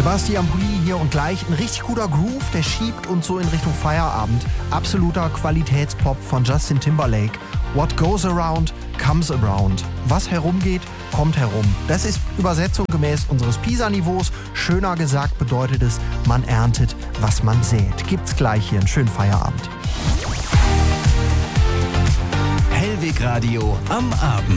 Sebastian Pulli hier und gleich ein richtig guter Groove, der schiebt uns so in Richtung Feierabend. Absoluter Qualitätspop von Justin Timberlake. What goes around, comes around. Was herumgeht, kommt herum. Das ist Übersetzung gemäß unseres PISA-Niveaus. Schöner gesagt bedeutet es, man erntet, was man sät. Gibt's gleich hier einen schönen Feierabend. Hellweg Radio am Abend.